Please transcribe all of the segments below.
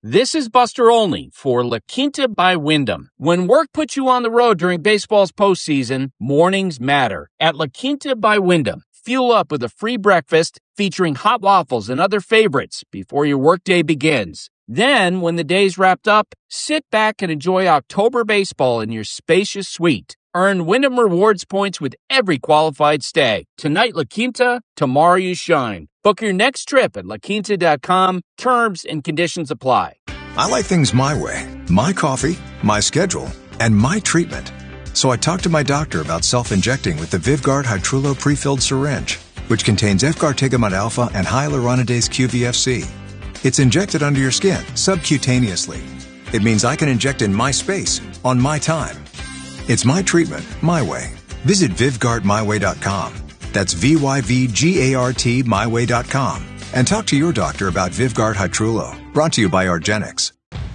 This is Buster Olney for La Quinta by Wyndham. When work puts you on the road during baseball's postseason, mornings matter. At La Quinta by Wyndham, fuel up with a free breakfast featuring hot waffles and other favorites before your workday begins. Then, when the day's wrapped up, sit back and enjoy October baseball in your spacious suite. Earn Wyndham Rewards points with every qualified stay. Tonight, La Quinta, tomorrow you shine. Book your next trip at laquinta.com. Terms and conditions apply. I like things my way. My coffee, my schedule, and my treatment. So I talked to my doctor about self-injecting with the Vyvgart Hytrulo pre-filled syringe, which contains efgartigimod alpha and hyaluronidase QVFC. It's injected under your skin, subcutaneously. It means I can inject in my space, on my time. It's my treatment, my way. Visit VyvgartMyWay.com. That's VYVGART MyWay.com. And talk to your doctor about Vyvgart Hytrulo. Brought to you by argenx.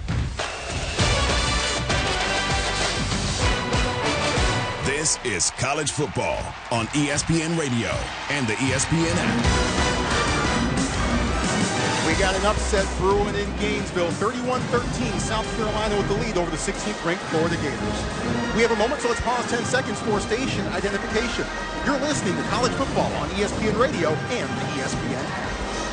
This is college football on ESPN Radio and the ESPN app. We got an upset brewing in Gainesville, 31-13, South Carolina with the lead over the 16th-ranked Florida Gators. We have a moment, so let's pause 10 seconds for station identification. You're listening to college football on ESPN Radio and the ESPN app.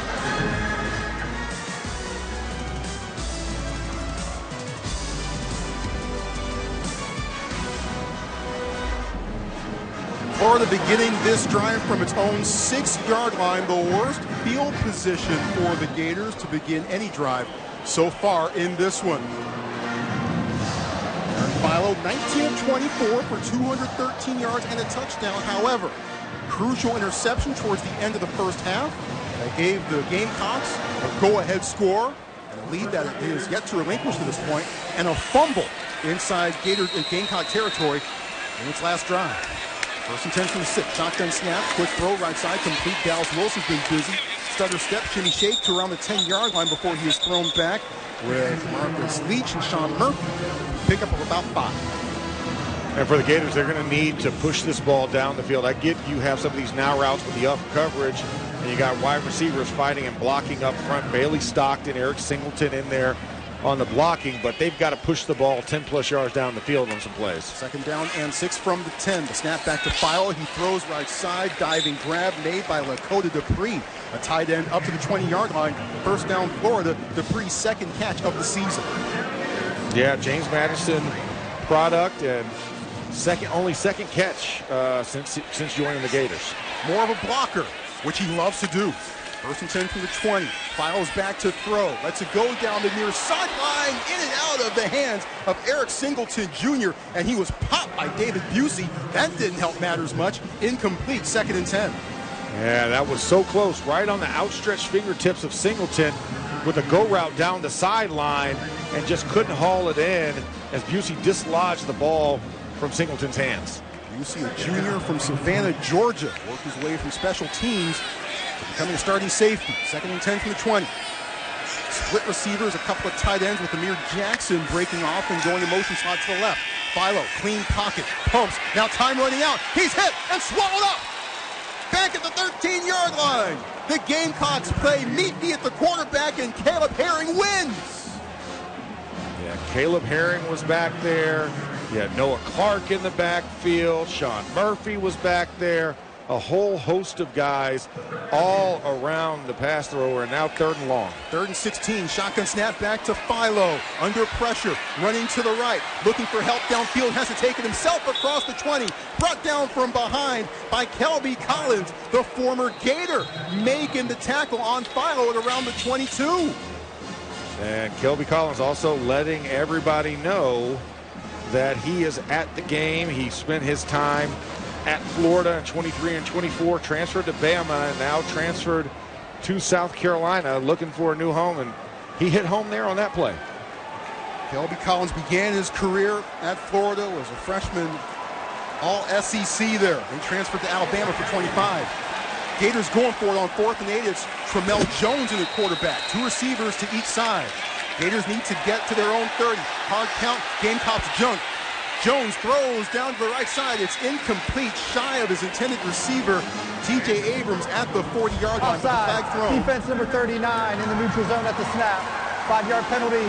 Florida beginning this drive from its own 6-yard line, the worst field position for the Gators to begin any drive so far in this one. Philo, 19 of 24 for 213 yards and a touchdown. However, crucial interception towards the end of the first half that gave the Gamecocks a go-ahead score and a lead that it is yet to relinquish to this point, and a fumble inside Gamecock territory in its last drive. First and 10 from the 6. Shotgun snap. Quick throw right side. Complete. Dallas Wilson's been busy. Stutter step. Shimmy shake to around the 10-yard line before he is thrown back with Marcus Leach and Sean Murphy. Pick up of about 5. And for the Gators, they're going to need to push this ball down the field. I get you have some of these now routes with the up coverage, and you got wide receivers fighting and blocking up front. Bailey Stockton, Eric Singleton in there on the blocking, but they've got to push the ball 10-plus yards down the field on some plays. Second down and 6 from the 10. The snap back to Philo. He throws right side. Diving grab made by Lakota Dupree. A tight end up to the 20-yard line. First down, Florida. Dupree's second catch of the season. Yeah, James Madison product and only second catch since joining the Gators. More of a blocker, which he loves to do. First and 10 from the 20. Files back to throw. Lets it go down the near sideline, in and out of the hands of Eric Singleton Jr., and he was popped by David Busey. That didn't help matters much. Incomplete, second and 10. Yeah, that was so close. Right on the outstretched fingertips of Singleton with a go route down the sideline and just couldn't haul it in as Busey dislodged the ball from Singleton's hands. Busey, a junior from Savannah, Georgia, worked his way from special teams, becoming a starting safety. Second and 10 from the 20. Split receivers, a couple of tight ends with Amir Jackson breaking off and going to motion slot to the left. Philo, clean pocket, pumps. Now time running out. He's hit and swallowed up. Back at the 13-yard line. The Gamecocks play meet me at the quarterback, and Caleb Herring wins. Yeah, Caleb Herring was back there. You had Noah Clark in the backfield. Sean Murphy was back there. A whole host of guys all around the pass thrower, and now third and long. Third and 16, shotgun snap back to Philo. Under pressure, running to the right, looking for help downfield, has to take it himself across the 20. Brought down from behind by Kelby Collins, the former Gator, making the tackle on Philo at around the 22. And Kelby Collins also letting everybody know that he is at the game. He spent his time at Florida in 23 and 24, transferred to Bama, and now transferred to South Carolina, looking for a new home, and he hit home there on that play. Kelby Collins began his career at Florida, was a freshman All-SEC there. He transferred to Alabama for 25. Gators going for it on 4th and 8. It's Tramell Jones in the quarterback. 2 receivers to each side. Gators need to get to their own 30. Hard count, Gamecocks junk. Jones throws down to the right side. It's incomplete, shy of his intended receiver, T.J. Abrams at the 40-yard line. Offside. Flag thrown. Defense number 39 in the neutral zone at the snap. 5-yard penalty.